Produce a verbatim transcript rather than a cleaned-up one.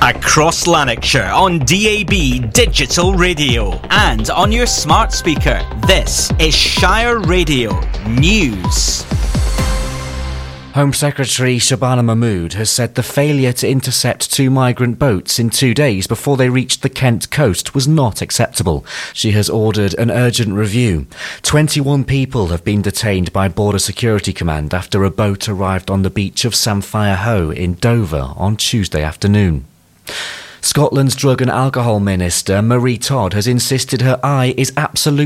Across Lanarkshire on D A B Digital Radio and on your smart speaker. This is Shire Radio News. Home Secretary Shabana Mahmood has said the failure to intercept two migrant boats in two days before they reached the Kent coast was not acceptable. She has ordered an urgent review. twenty-one people have been detained by Border Security Command after a boat arrived on the beach of Samphire Hoe in Dover on Tuesday afternoon. Scotland's Drug and Alcohol Minister Marie Todd has insisted her eye is absolutely